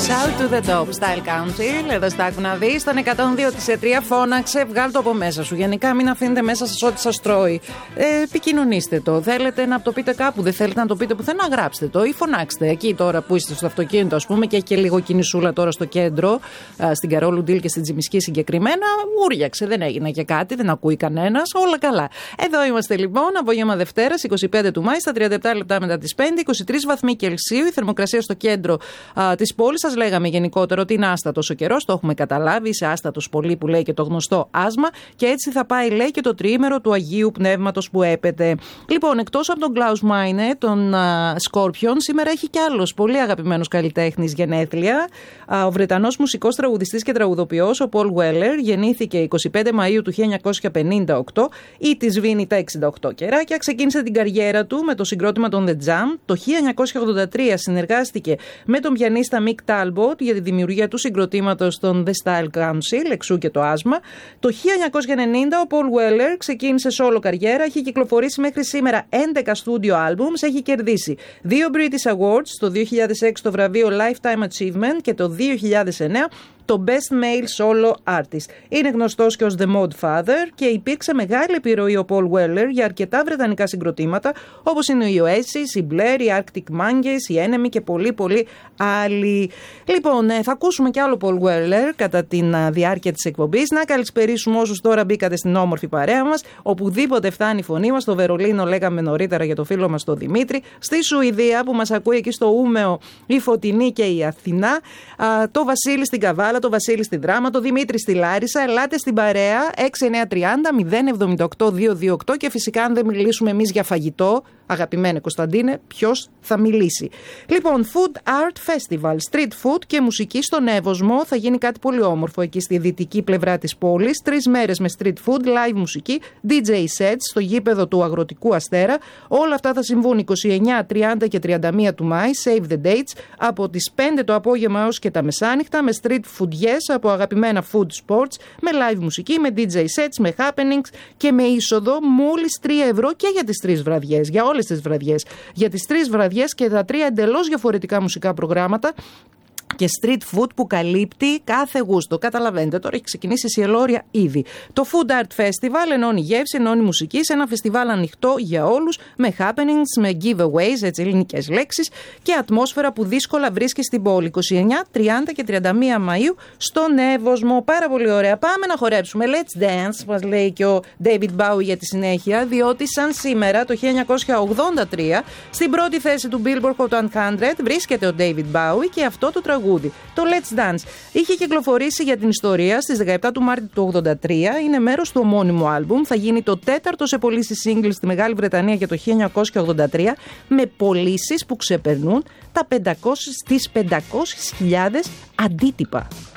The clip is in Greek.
Shout to the top, Style Council. Εδώ στα άκου να δει. Στον 102,3 φώναξε, βγάλ' το από μέσα σου. Γενικά, μην αφήνετε μέσα σας ό,τι σας τρώει. Επικοινωνήστε το. Θέλετε να το πείτε κάπου, δεν θέλετε να το πείτε πουθενά, γράψτε το ή φωνάξτε. Εκεί τώρα που είστε στο αυτοκίνητο, ας πούμε, και έχει και λίγο κινησούλα τώρα στο κέντρο, στην Καρόλου Ντίλ και στην Τζιμισκή συγκεκριμένα, ούριαξε, δεν έγινε και κάτι, δεν ακούει κανένας, όλα καλά. Εδώ είμαστε λοιπόν, απόγευμα Δευτέρας, 25 του Μάη, στα 37 λεπτά μετά τις 5, 23 βαθμοί Κελσίου, η θερμοκρασία στο κέντρο της πόλης. Σας λέγαμε γενικότερα ότι είναι άστατος ο καιρός, το έχουμε καταλάβει, είσαι άστατος πολύ που λέει και το γνωστό άσμα, και έτσι θα πάει, λέει, και το τριήμερο του Αγίου Πνεύματος που έπεται. Λοιπόν, εκτός από τον Klaus Meine, τον Scorpion, σήμερα έχει κι άλλος πολύ αγαπημένος καλλιτέχνης γενέθλια. Ο Βρετανός μουσικός, τραγουδιστής και τραγουδοποιός, ο Paul Weller, γεννήθηκε 25 Μαΐου του 1958 ή τη σβήνει τα 68 καιράκια. Ξεκίνησε την καριέρα του με το συγκρότημα των The Jam. Το 1983 συνεργάστηκε με τον πιανίστα Mick Talbot για τη δημιουργία του συγκροτήματος των The Style Council, εξού και το άσμα. Το 1990 ο Paul Weller ξεκίνησε solo καριέρα, έχει κυκλοφορήσει μέχρι σήμερα 11 studio albums, έχει κερδίσει 2 British Awards, το 2006 το βραβείο Lifetime Achievement και το 2009 το Best Male Solo Artist. Είναι γνωστός και ως The Mod Father και υπήρξε μεγάλη επιρροή ο Paul Weller για αρκετά βρετανικά συγκροτήματα, όπως είναι οι Oasis, οι Blair, οι Arctic Monkeys, οι Enemy και πολλοί άλλοι. Λοιπόν, θα ακούσουμε κι άλλο Paul Weller κατά τη διάρκεια της εκπομπής. Να καλησπερίσουμε όσους τώρα μπήκατε στην όμορφη παρέα μας. Οπουδήποτε φτάνει η φωνή μας, στο Βερολίνο λέγαμε νωρίτερα για το φίλο μας τον Δημήτρη, στη Σουηδία που μας ακούει εκεί στο Ούμεο η Φωτεινή και η Αθηνά, το Βασίλη στην Καβάλα, το Βασίλη στη Δράμα, το Δημήτρη στη Λάρισα. Ελάτε στην παρέα 6930-078-228 και φυσικά αν δεν μιλήσουμε εμείς για φαγητό, αγαπημένε Κωνσταντίνε, ποιος θα μιλήσει. Λοιπόν, Food Art Festival, street food και μουσική στον Εύωσμο. Θα γίνει κάτι πολύ όμορφο εκεί στη δυτική πλευρά της πόλης. 3 μέρες με street food, live μουσική, DJ sets στο γήπεδο του Αγροτικού Αστέρα. Όλα αυτά θα συμβούν 29, 30 και 31 του Μάη, save the dates, από τις 5 το απόγευμα έως και τα μεσάνυχτα, με street foodies από αγαπημένα food sports, με live μουσική, με DJ sets, με happenings και με είσοδο μόλις 3 ευρώ και για τις 3 βραδιές, για όλες τις βραδιές. Για τις 3 βραδιές και τα 3 εντελώς διαφορετικά μουσικά προγράμματα και street food που καλύπτει κάθε γούστο. Καταλαβαίνετε, τώρα έχει ξεκινήσει η σιελόρια ήδη. Το Food Art Festival ενώνει γεύση, ενώνει μουσική σε ένα φεστιβάλ ανοιχτό για όλους, με happenings, με giveaways, έτσι ελληνικές λέξεις, και ατμόσφαιρα που δύσκολα βρίσκει στην πόλη. 29, 30 και 31 Μαΐου στον Εύωσμο. Πάρα πολύ ωραία. Πάμε να χορέψουμε. Let's dance, μας λέει και ο David Bowie για τη συνέχεια, διότι σαν σήμερα το 1983 στην πρώτη θέση του Billboard Hot 100 βρίσκεται ο David Bowie και αυτό το τραγούδι. Το Let's Dance είχε κυκλοφορήσει για την ιστορία στις 17 του Μάρτη του 1983. Είναι μέρος του ομώνυμου άλμπουμ. Θα γίνει το 4ο σε πωλήσεις singles στη Μεγάλη Βρετανία για το 1983, με πωλήσεις που ξεπερνούν τις 500.000 αντίτυπα.